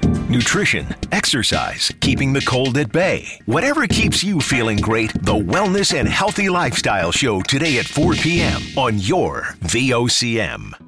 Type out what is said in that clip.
Nutrition, exercise, keeping the cold at bay. Whatever keeps you feeling great, the Wellness and Healthy Lifestyle Show today at 4 p.m. on your VOCM.